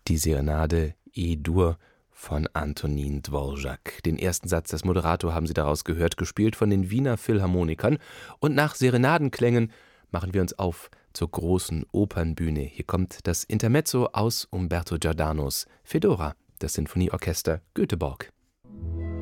Die Serenade E-Dur von Antonin Dvorak. Den ersten Satz des Moderato haben Sie daraus gehört, gespielt von den Wiener Philharmonikern. Und nach Serenadenklängen machen wir uns auf zur großen Opernbühne. Hier kommt das Intermezzo aus Umberto Giordanos Fedora, das Sinfonieorchester Göteborg.